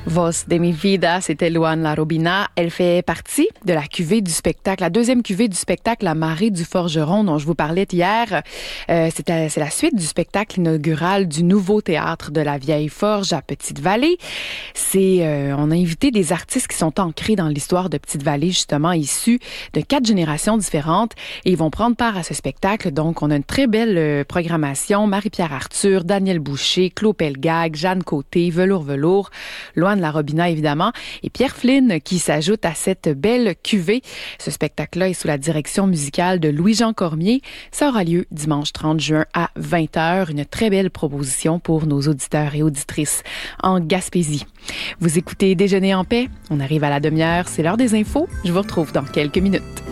Voz de mi vida, c'était Luan Larobina. Elle fait partie de la cuvée du spectacle, la deuxième cuvée du spectacle La Marée du Forgeron dont je vous parlais hier. C'est la suite du spectacle inaugural du nouveau théâtre de la Vieille Forge à Petite-Vallée. On a invité des artistes qui sont ancrés dans l'histoire de Petite-Vallée, justement issus de 4 générations différentes, et ils vont prendre part à ce spectacle. Donc, on a une très belle programmation. Marie-Pierre Arthur, Daniel Boucher, Claude Pelgag, Jeanne Côté, Velours, Luan Larobina, évidemment, et Pierre Flynn qui s'ajoute à cette belle cuvée. Ce spectacle-là est sous la direction musicale de Louis-Jean Cormier. Ça aura lieu dimanche 30 juin à 20h. Une très belle proposition pour nos auditeurs et auditrices en Gaspésie. Vous écoutez Déjeuner en paix. On arrive à la demi-heure. C'est l'heure des infos. Je vous retrouve dans quelques minutes.